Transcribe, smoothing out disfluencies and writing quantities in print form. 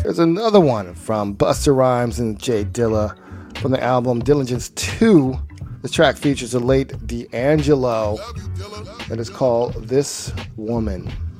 There's another one from Busta Rhymes and Jay Dilla from the album Diligence 2. The track features the late D'Angelo and is called This Woman.